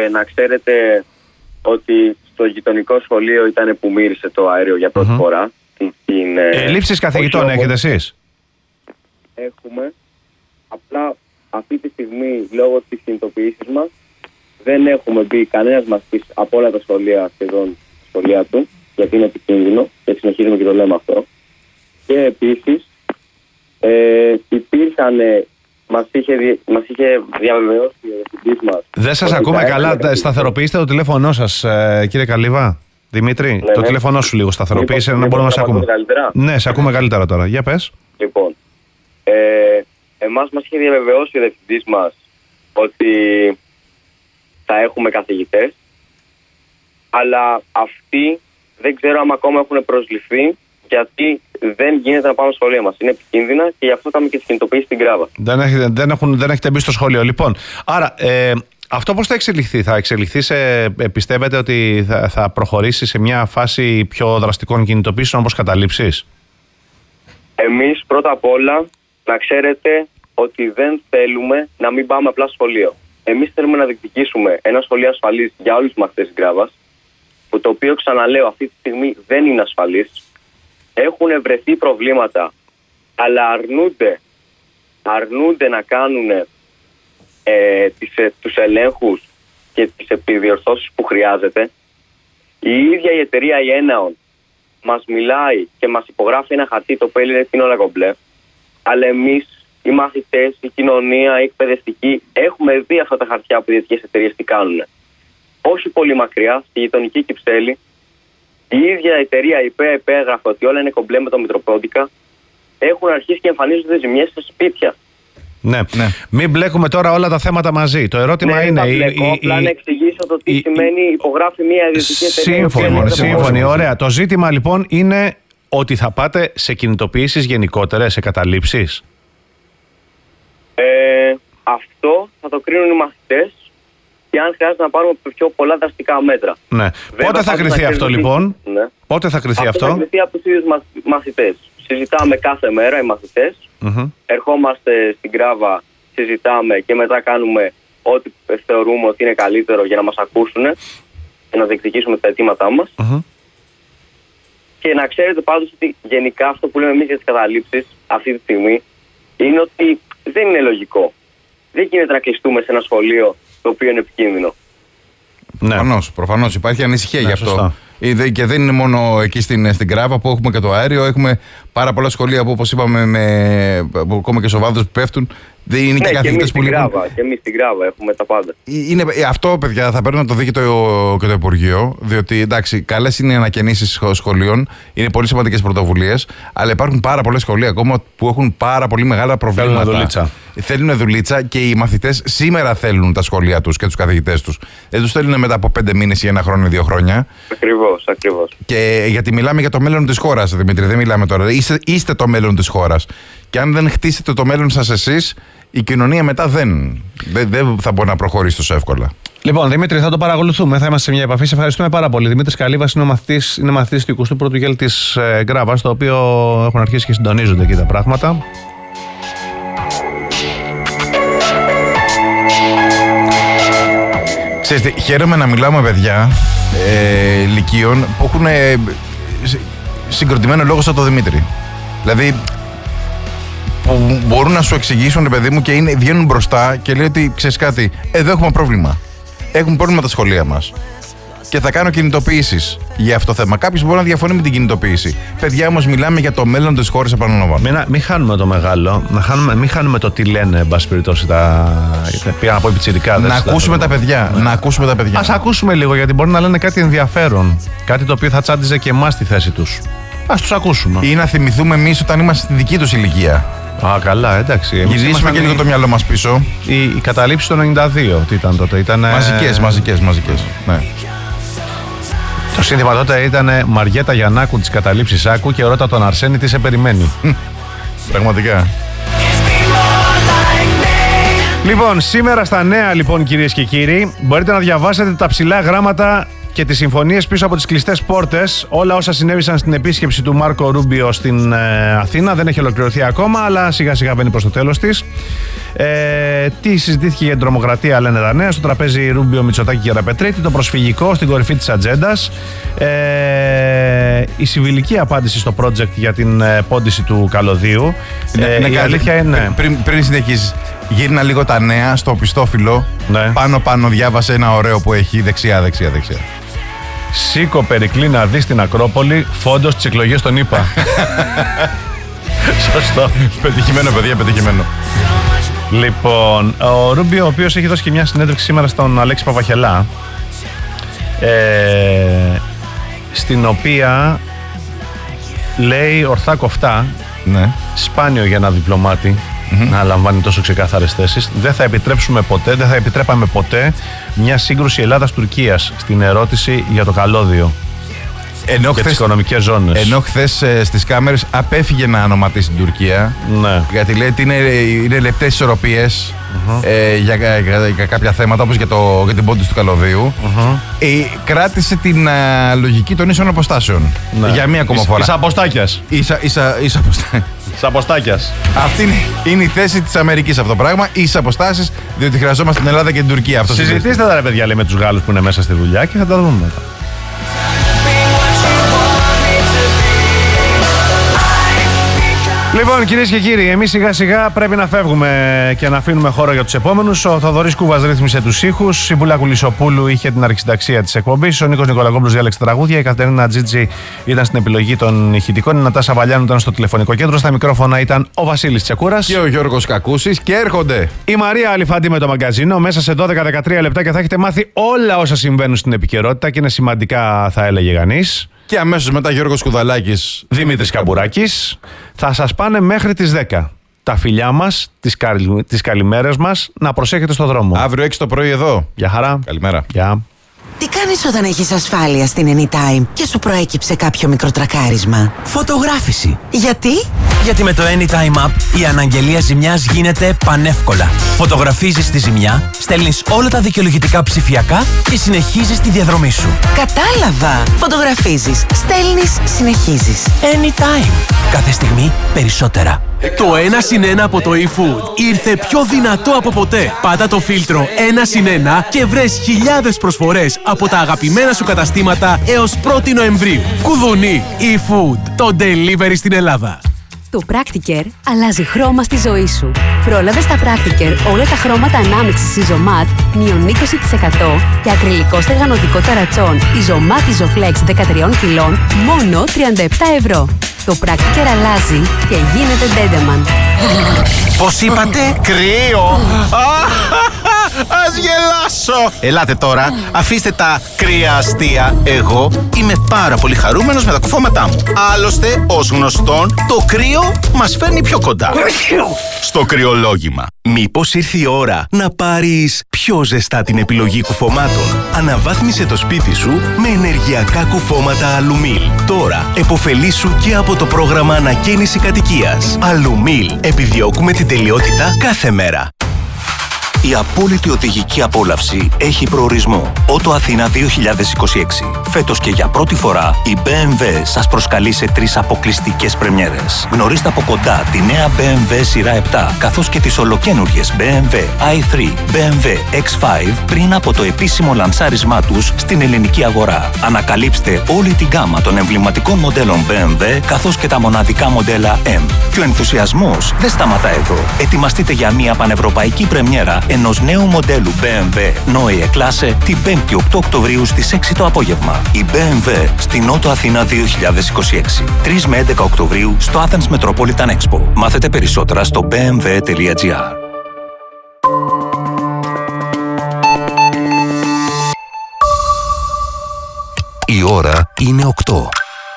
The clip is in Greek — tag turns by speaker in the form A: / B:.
A: να ξέρετε ότι στο γειτονικό σχολείο ήταν που μύρισε το αέριο για πρώτη φορά.
B: Ελλείψεις καθηγητών έχετε εσείς?
A: Έχουμε. Απλά αυτή τη στιγμή, λόγω της κινητοποιήσης μας, δεν έχουμε μπει κανένας μαθητής από όλα τα σχολεία, σχεδόν σχολεία του, γιατί είναι επικίνδυνο και συνεχίζουμε και το λέμε αυτό. Και επίσης, υπήρχαν, μας είχε διαβεβαιώσει ο διευθυντής μας.
B: Δεν σας ακούμε καλά, σταθεροποιήστε το τηλέφωνό σας, κύριε Καλύβα. Δημήτρη, το τηλέφωνό σου λίγο σταθεροποίησε να μπορούμε να σε ακούμε. Ναι, σε ακούμε καλύτερα τώρα. Για πες.
A: Λοιπόν, εμάς μας είχε διαβεβαιώσει ο διευθυντής μας ότι θα έχουμε καθηγητές, αλλά αυτοί δεν ξέρω αν ακόμα έχουν προσληφθεί, γιατί δεν γίνεται να πάμε στο σχολείο μας. Είναι επικίνδυνα και γι' αυτό είχαμε και τις κινητοποιήσεις στην Γκράβα.
B: Δεν έχετε μπει στο σχολείο. Λοιπόν, άρα αυτό πώς θα εξελιχθεί? Θα εξελιχθεί πιστεύετε ότι θα προχωρήσει σε μια φάση πιο δραστικών κινητοποιήσεων όπως καταλήψεις?
A: Εμείς πρώτα απ' όλα να ξέρετε ότι δεν θέλουμε να μην πάμε απλά στο σχολείο. Εμείς θέλουμε να διεκδικήσουμε ένα σχολείο ασφαλής για όλους τους μαθητές της Γκράβας, που το οποίο, ξαναλέω, αυτή τη στιγμή δεν είναι ασφαλής. Έχουν βρεθεί προβλήματα, αλλά αρνούνται να κάνουν τους ελέγχους και τις επιδιορθώσεις που χρειάζεται. Η ίδια η εταιρεία η Έναον μας μιλάει και μας υπογράφει ένα χαρτί το οποίο είναι όλα κομπλέ, αλλά εμείς οι μαθητές, η κοινωνία, οι εκπαιδευτικοί έχουμε δει αυτά τα χαρτιά που οι ιδιωτικές εταιρείες τι κάνουν. Όχι πολύ μακριά, στη γειτονική Κυψέλη, η ίδια εταιρεία υπέγραφε ότι όλα είναι κομπλέ με το Μητροπόντικα. Έχουν αρχίσει και εμφανίζονται ζημιές σε σπίτια.
B: Ναι. Μην μπλέκουμε τώρα όλα τα θέματα μαζί. Το ερώτημα είναι.
A: Απλά να εξηγήσω το τι σημαίνει υπογράφει μια ιδιωτική εταιρεία.
B: Σύμφωνοι, ωραία. Το ζήτημα λοιπόν είναι ότι θα πάτε σε κινητοποιήσεις γενικότερες, σε καταλήψεις.
A: Αυτό θα το κρίνουν οι μαθητές και αν χρειάζεται να πάρουμε πιο πολλά δραστικά μέτρα.
B: Ναι. Πότε θα κριθεί αυτό λοιπόν?
A: Ναι.
B: Πότε θα κριθεί αυτό?
A: Θα κριθεί από τους ίδιους μαθητές. Συζητάμε κάθε μέρα οι μαθητές. Ερχόμαστε στην Γκράβα, συζητάμε και μετά κάνουμε ό,τι θεωρούμε ότι είναι καλύτερο για να μας ακούσουν και να διεκδικήσουμε τα αιτήματά μας. Και να ξέρετε πάντως ότι γενικά αυτό που λέμε εμείς για τις καταλήψεις αυτή τη στιγμή είναι ότι δεν είναι λογικό. Δεν γίνεται να κλειστούμε σε ένα σχολείο το οποίο είναι επικίνδυνο.
B: Ναι.
C: Προφανώς υπάρχει ανησυχία γι' αυτό. Σωστά. Και δεν είναι μόνο εκεί στην Γκράβα που έχουμε και το αέριο. Έχουμε πάρα πολλά σχολεία που, όπως είπαμε, ακόμα και σοβάδες που πέφτουν. Δεν είναι και καθηγητές που λείπουν.
A: Και εμείς στην Γκράβα έχουμε τα πάντα.
C: Αυτό, παιδιά, θα πρέπει να το δει και το Υπουργείο. Διότι εντάξει, καλές είναι οι ανακαινήσεις σχολείων. Είναι πολύ σημαντικές πρωτοβουλίες. Αλλά υπάρχουν πάρα πολλά σχολεία ακόμα που έχουν πάρα πολύ μεγάλα προβλήματα. Θέλουν δουλίτσα και οι μαθητές σήμερα θέλουν τα σχολεία τους και τους καθηγητές τους. Δεν τους θέλουν μετά από 5 μήνες ή 1 χρόνο ή 2 χρόνια.
A: Ακριβώς.
C: Και γιατί μιλάμε για το μέλλον της χώρας, Δημήτρη. Δεν μιλάμε τώρα. Είστε το μέλλον της χώρας. Και αν δεν χτίσετε το μέλλον σας εσείς, η κοινωνία μετά δεν θα μπορεί να προχωρήσει τόσο εύκολα.
B: Λοιπόν, Δημήτρη, θα το παρακολουθούμε. Θα είμαστε σε μια επαφή. Σε ευχαριστούμε πάρα πολύ. Δημήτρης Καλύβας είναι μαθητής του 21ου Γέλ της Γκράβας, το οποίο έχουν αρχίσει και συντονίζονται εκεί τα πράγματα.
C: Ξέρετε, χαίρομαι να μιλάω με παιδιά λυκείων που έχουν συγκροτημένο λόγο σαν το Δημήτρη. Δηλαδή, που μπορούν να σου εξηγήσουν, παιδί μου, και βγαίνουν μπροστά και λέει ότι ξέρεις κάτι, εδώ έχουμε πρόβλημα. Έχουμε πρόβλημα τα σχολεία μας. Και θα κάνω κινητοποιήσεις για αυτό το θέμα. Κάποιος μπορεί να διαφωνεί με την κινητοποίηση. Παιδιά, όμως, μιλάμε για το μέλλον της χώρας, επαναλαμβάνω.
B: Μην χάνουμε το μεγάλο, μην χάνουμε το τι λένε, εν πάση περιπτώσει, πήγα να πω οι πιτσιρικάδες.
C: Να ακούσουμε τα παιδιά.
B: Ναι.
C: Να ακούσουμε τα παιδιά.
B: Ας ακούσουμε λίγο, γιατί μπορεί να λένε κάτι ενδιαφέρον. Κάτι το οποίο θα τσάντιζε και εμάς στη θέση τους. Ας τους ακούσουμε.
C: Ή να θυμηθούμε εμείς όταν είμαστε στη δική τους ηλικία.
B: Α, καλά, εντάξει.
C: Γυρίσουμε και λίγο το μυαλό μας πίσω.
B: Η καταλήψη το 92, τι ήταν τότε?
C: Μαζικές. Ναι.
B: Το σύνθημα τότε ήταν Μαριέτα Γιαννάκου της καταλήψης άκου και ρώτα τον Αρσένη τι σε περιμένει.
C: Πραγματικά.
B: Λοιπόν, σήμερα στα νέα, λοιπόν, κυρίες και κύριοι, μπορείτε να διαβάσετε τα ψηλά γράμματα και τις συμφωνίες πίσω από τις κλειστές πόρτες. Όλα όσα συνέβησαν στην επίσκεψη του Μάρκο Ρούμπιο στην Αθήνα δεν έχει ολοκληρωθεί ακόμα, αλλά σιγά σιγά βαίνει προς το τέλος της. Τι συζητήθηκε για την τρομοκρατία, λένε τα νέα. Στο τραπέζι Ρούμπιο, Μητσοτάκη και Ραπετρίτη. Το προσφυγικό στην κορυφή της ατζέντας. Η συμβιλική απάντηση στο project για την πόντιση του καλωδίου. Η αλήθεια είναι.
C: Πριν συνεχίσεις, γύρνα λίγο τα νέα στο πιστόφυλλο.
B: Ναι.
C: Πάνω διάβασε ένα ωραίο που έχει δεξιά.
B: Σήκω Περικλή να δεις την Ακρόπολη, φόντος τις εκλογές των ΗΠΑ. Σωστό.
C: Πετυχημένο, παιδιά, πετυχημένο.
B: Λοιπόν, ο Ρούμπιο, ο οποίος έχει δώσει και μια συνέντευξη σήμερα στον Αλέξη Παπαχελά, στην οποία λέει ορθά κοφτά,
C: Ναι.
B: σπάνιο για ένα διπλωμάτη να λαμβάνει τόσο ξεκάθαρες θέσεις. Δεν θα επιτρέπαμε ποτέ μια σύγκρουση Ελλάδας-Τουρκίας στην ερώτηση για το καλώδιο και τις οικονομικές ζώνες.
C: Ενώ χθες στις κάμερες απέφυγε να ονοματίσει την Τουρκία.
B: Ναι.
C: Γιατί λέει ότι είναι λεπτές ισορροπίες για κάποια θέματα, όπως για την πόντιση του καλωδίου. Κράτησε την λογική των ίσων αποστάσεων.
B: Ναι.
C: Για μία ακόμα φορά.
B: Ίσα αποστάκιας.
C: Ίσα
B: Αποστάκιας.
C: Αυτή είναι η θέση της Αμερικής αυτό το πράγμα. Ίσα αποστάσεις, διότι χρειαζόμαστε την Ελλάδα και την Τουρκία. Αυτό
B: Συζητήστε τα ρε παιδιά, λέει, με τους Γάλλους που είναι μέσα στη δουλειά και θα τα δούμε μετά. Λοιπόν, κυρίες και κύριοι, εμείς σιγά σιγά πρέπει να φεύγουμε και να αφήνουμε χώρο για τους επόμενους. Ο Θοδωρής Κούβας ρύθμισε τους ήχους. Η Μπουλά Κουλισοπούλου είχε την αρχισυνταξία της εκπομπής. Ο Νίκος Νικολακόπουλος διάλεξε τα τραγούδια. Η Κατερίνα Τζίτζη ήταν στην επιλογή των ηχητικών. Η Νατάσα Βαλιάνου ήταν στο τηλεφωνικό κέντρο. Στα μικρόφωνα ήταν ο Βασίλης Τσεκούρας
C: και ο Γιώργος Κακούσης. Και έρχονται
B: η Μαρία Αλιφάντη με το μαγκαζίνο. Μέσα σε 12-13 λεπτά και θα έχετε μάθει όλα όσα συμβαίνουν στην επικαιρότητα και είναι σημαντικά, θα έλεγε κανείς.
C: Και αμέσως μετά Γιώργος Κουδαλάκης,
B: Δημήτρης Καμπουράκης. Θα σας πάνε μέχρι τις 10. Τα φιλιά μας, τις καλημέρες μας, να προσέχετε στο δρόμο.
C: Αύριο 6 το πρωί εδώ.
B: Γεια χαρά.
C: Καλημέρα.
B: Γεια.
D: Τι κάνεις όταν έχεις ασφάλεια στην Anytime και σου προέκυψε κάποιο μικροτρακάρισμα?
E: Φωτογράφηση.
D: Γιατί?
E: Γιατί με το Anytime App η αναγγελία ζημιάς γίνεται πανεύκολα. Φωτογραφίζεις τη ζημιά, στέλνεις όλα τα δικαιολογητικά ψηφιακά και συνεχίζεις τη διαδρομή σου.
D: Κατάλαβα! Φωτογραφίζεις, στέλνεις, συνεχίζεις.
E: Anytime. Κάθε στιγμή περισσότερα.
F: Το 1+1 από το eFood ήρθε πιο δυνατό από ποτέ. Πάτα το φίλτρο 1+1 και βρες χιλιάδες προσφορές από τα αγαπημένα σου καταστήματα έως 1η Νοεμβρίου. Κουδουνί eFood, το delivery στην Ελλάδα.
G: Το Practicare αλλάζει χρώμα στη ζωή σου. Πρόλαβες τα Practicare όλα τα χρώματα ανάμειξης Isomat μείον 20% και ακριλικό στεγανοτικό ταρατσόν Isomat Isoflex 13 κιλών μόνο 37 ευρώ. Το Practicare αλλάζει και γίνεται Dendeman.
H: Πώς είπατε? Κρύο! Ας γελάσω! Ελάτε τώρα, αφήστε τα κρύα αστεία. Εγώ είμαι πάρα πολύ χαρούμενος με τα κουφώματά μου. Άλλωστε, ως γνωστόν, το κρύο μας φέρνει πιο κοντά. Στο κρυολόγημα. Μήπως ήρθε η ώρα να πάρεις πιο ζεστά την επιλογή κουφωμάτων? Αναβάθμισε το σπίτι σου με ενεργειακά κουφώματα Αλουμίλ. Τώρα, επωφελήσου και από το πρόγραμμα ανακαίνιση κατοικίας. Αλουμίλ. Επιδιώκουμε την τελειότητα κάθε μέρα. Η απόλυτη οδηγική απόλαυση έχει προορισμό. Ότο Αθήνα 2026. Φέτος και για πρώτη φορά η BMW σας προσκαλεί σε 3 αποκλειστικές πρεμιέρες. Γνωρίστε από κοντά τη νέα BMW σειρά 7, καθώς και τις ολοκαίνουργιες BMW i3, BMW X5 πριν από το επίσημο λανσάρισμά τους στην ελληνική αγορά. Ανακαλύψτε όλη την γκάμα των εμβληματικών μοντέλων BMW, καθώς και τα μοναδικά μοντέλα M. Και ο ενθουσιασμός δεν σταματά εδώ. Ετοιμαστείτε για μια πανευρωπαϊκή πρεμιέρα ενός νέου μοντέλου BMW Neue Klasse την 5η 8 Οκτωβρίου στις 6 το απόγευμα. Η BMW στην Ότο Αθήνα 2026. 3 με 11 Οκτωβρίου στο Athens Metropolitan Expo. Μάθετε περισσότερα στο bmw.gr. Η ώρα είναι 8.